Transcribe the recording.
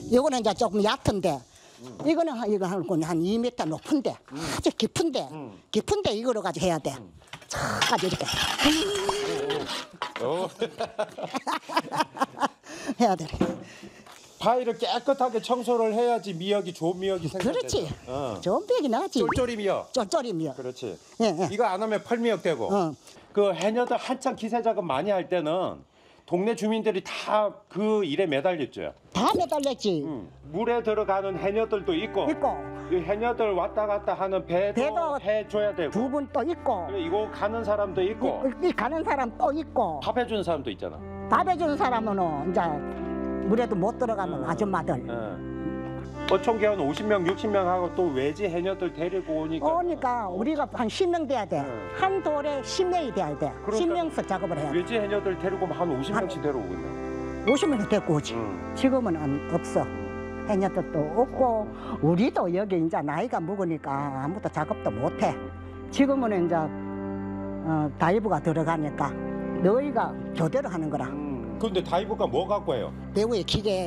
이거는 이제 조금 얕은데 이거는 이거 한 2m 높은데 아주 깊은데 이거로 가지고 해야 돼. 차까지 이렇게 해야 돼. 바위를 깨끗하게 청소를 해야지 미역이 좋은 미역이 생겨요. 그렇지. 좋은 미역이 나지. 쫄쫄이 미역. 쫄쫄이 미역. 그렇지. 예, 예. 이거 안 하면 펄미역 되고. 그 해녀들 한창 기세 작업 많이 할 때는 동네 주민들이 다 그 일에 매달렸죠. 다 매달렸지. 물에 들어가는 해녀들도 있고. 이 해녀들 왔다 갔다 하는 배도 해줘야 되고. 두 분 또 있고. 그래, 이거 가는 사람도 있고. 이 가는 사람 또 있고. 밥 해주는 사람도 있잖아. 밥 해주는 사람은 이제 물에도 못 들어가는 아줌마들. 어촌계 한 50명, 60명 하고 또 외지 해녀들 데리고 오니까. 우리가 한 10명 돼야 돼. 한 돌에 10명이 돼야 돼. 그러니까 10명씩 작업을 해야 돼. 외지 해녀들 데리고 오면 한 50명씩 데리고 있네. 50명이 데리고 오지. 지금은 없어. 해녀들도 없고 우리도 여기 이제 나이가 먹으니까 아무도 작업도 못 해. 지금은 이제 다이브가 들어가니까 너희가 교대로 하는 거라. 근데 다이버가 뭐 갖고 해요? 배우의 기계